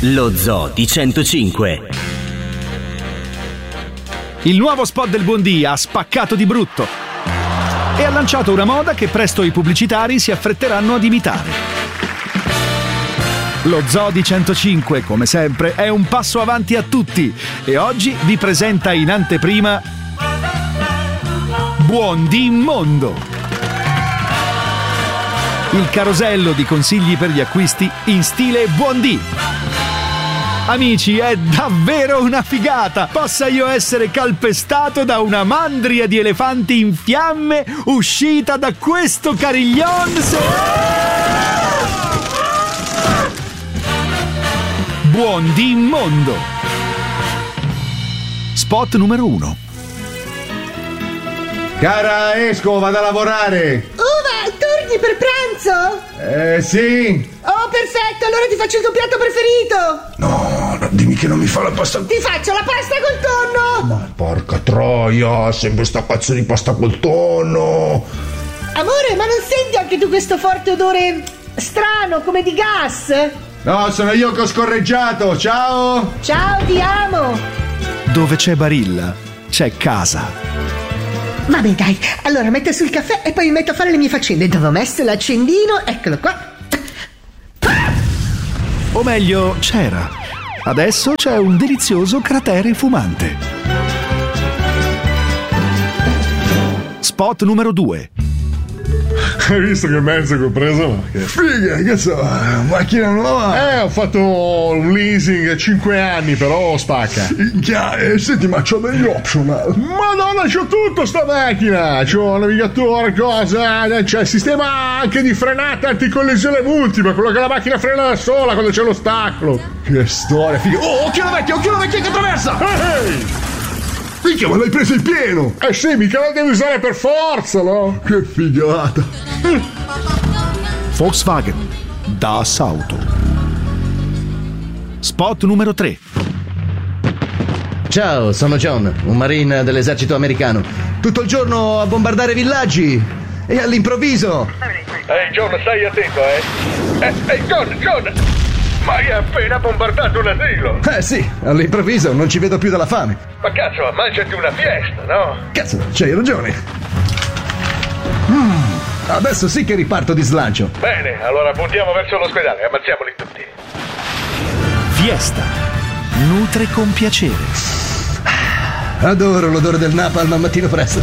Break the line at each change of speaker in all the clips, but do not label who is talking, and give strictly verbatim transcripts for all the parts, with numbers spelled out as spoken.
Lo Zoo di centocinque.
Il nuovo spot del Buondì ha spaccato di brutto e ha lanciato una moda che presto i pubblicitari si affretteranno ad imitare. Lo Zoo di centocinque, come sempre, è un passo avanti a tutti e oggi vi presenta in anteprima Buondì Mondo, il carosello di consigli per gli acquisti in stile Buondì. Amici, è davvero una figata! Possa io essere calpestato da una mandria di elefanti in fiamme uscita da questo cariglion se... Buondì Mondo. Spot numero uno.
Cara, esco, vado a lavorare.
Uva, torni per pranzo?
Eh, sì.
Oh, perfetto, allora ti faccio il tuo piatto preferito.
No, no, dimmi che non mi fa la pasta.
Ti faccio la pasta col tonno.
Ma porca troia, sempre sta cazzo di pasta col tonno.
Amore, ma non senti anche tu questo forte odore strano, come di gas?
No, sono io che ho scorreggiato, ciao.
Ciao, ti amo.
Dove c'è Barilla, c'è casa.
Vabbè, dai, allora metto sul caffè e poi mi metto a fare le mie faccende. Dove ho messo l'accendino? Eccolo qua.
O meglio, c'era. Adesso c'è un delizioso cratere fumante. Spot numero due.
Hai visto che mezzo che ho preso? Che figa, che so, macchina nuova. Eh, ho fatto un leasing cinque anni, però spacca. Minchia, eh, senti, ma c'ho degli optional. Madonna, c'ho tutto sta macchina. C'ho navigatore, cosa, c'è il sistema anche di frenata anticollisione multipla, quello che la macchina frena da sola quando c'è l'ostacolo. Che storia, figa. Oh, occhio la vecchia, occhio la vecchia che attraversa. Ehi! Minchia, ma l'hai preso in pieno! Eh sì, mica la devi usare per forza, no? Che figata! Mm.
Volkswagen, Das Auto. Spot numero tre.
Ciao, sono John, un marine dell'esercito americano. Tutto il giorno a bombardare villaggi e all'improvviso...
Ehi, John, stai attento, eh! Ehi, hey, John, John! Ma hai appena bombardato un asilo!
Eh sì, all'improvviso non ci vedo più dalla fame.
Ma cazzo, mangiati una fiesta, no?
Cazzo, c'hai ragione. Mm, adesso sì che riparto di slancio.
Bene, allora puntiamo verso l'ospedale, ammazziamoli tutti.
Fiesta. Nutre con piacere.
Adoro l'odore del napalm al mattino presto.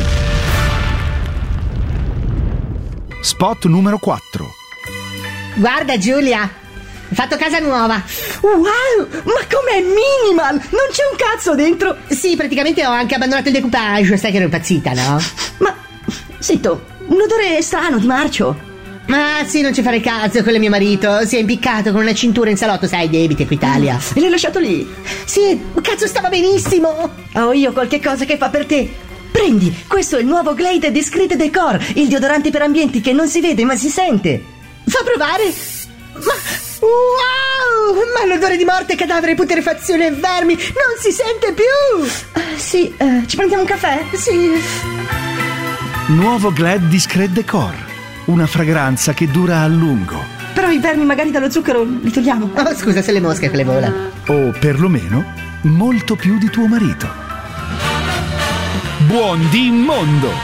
Spot numero quattro.
Guarda, Giulia, ho fatto casa nuova.
Wow, ma com'è minimal! Non c'è un cazzo dentro!
Sì, praticamente ho anche abbandonato il decoupage. Sai che ero impazzita, no?
Ma, sento, un odore strano di marcio.
Ma sì, non ci fare caso, quello è mio marito. Si è impiccato con una cintura in salotto, sai, i debiti Equitalia.
E l'hai lasciato lì?
Sì, cazzo, stava benissimo.
Ho io qualche cosa che fa per te. Prendi, questo è il nuovo Glade Discreet Decor, il deodorante per ambienti che non si vede ma si sente.
Fa provare. Ma... wow! Ma l'odore di morte, cadavere, putrefazione e vermi non si sente più!
Uh, sì, uh, ci prendiamo un caffè?
Sì.
Nuovo Glad Discreet Decor. Una fragranza che dura a lungo.
Però i vermi magari dallo zucchero li togliamo.
Oh, scusa se le mosche quelle volano.
O perlomeno molto più di tuo marito. Buondì Mondo.